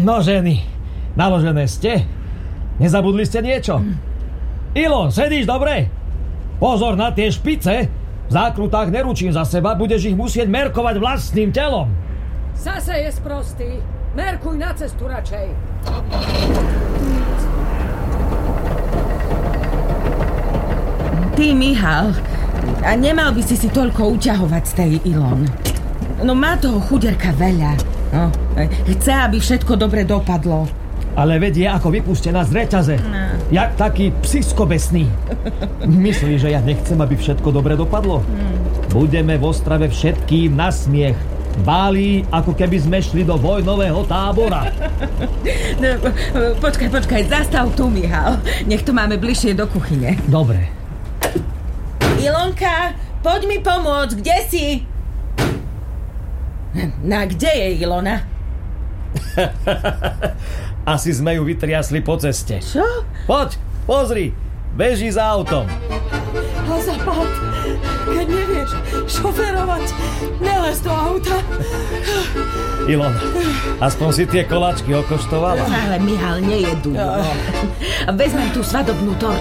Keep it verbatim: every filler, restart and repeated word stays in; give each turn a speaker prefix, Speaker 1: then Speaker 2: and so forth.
Speaker 1: No ženy, naložené ste? Nezabudli ste niečo? Ilo, sedíš dobre? Pozor na tie špice. V zákrutách neručím za seba, budeš ich musieť merkovať vlastným telom.
Speaker 2: Zase je sprostý. Merkuj na cestu radšej.
Speaker 3: Ty, Michal, a nemal by si si toľko uťahovať z tej Ilon. No má toho chuderka veľa. No, chce, aby všetko dobre dopadlo.
Speaker 1: Ale vedie ako vypustená z reťaze. No. Jak taký psiskobesný. Myslíš, že ja nechcem, aby všetko dobre dopadlo? Mm. Budeme v Ostrave všetkým na smiech. Báli, ako keby sme šli do vojnového tábora.
Speaker 3: No, počkaj, počkaj, zastav tu, Michal. Nech to máme bližšie do kuchyne.
Speaker 1: Dobre.
Speaker 3: Ilonka, poď mi pomôcť, kde si? Na kde je Ilona?
Speaker 1: Asi sme ju vytriasli po ceste.
Speaker 3: Čo?
Speaker 1: Poď, pozri, beží za autom.
Speaker 2: A zapad, keď nevieš šoferovať, nelez do auta.
Speaker 1: Ilona, aspoň si tie koláčky okoštovala.
Speaker 3: Ale Michal, nejedú. No. Vezmem tú svadobnú tortu.